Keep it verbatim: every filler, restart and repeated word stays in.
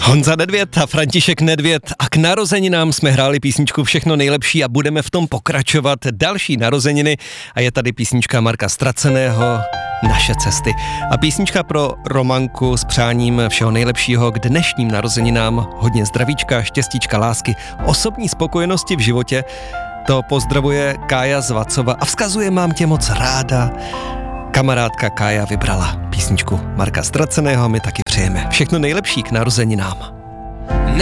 Honza Nedvěd a František Nedvěd a k narozeninám jsme hráli písničku Všechno nejlepší a budeme v tom pokračovat další narozeniny a je tady písnička Marka Ztraceného Naše cesty a písnička pro Romanku s přáním všeho nejlepšího k dnešním narozeninám, hodně zdravíčka, štěstíčka, lásky, osobní spokojenosti v životě. To pozdravuje Kája z Vacova a vzkazuje: mám tě moc ráda. Kamarádka Kája vybrala písničku Marka Ztraceného, my taky přejeme všechno nejlepší k narozeninám.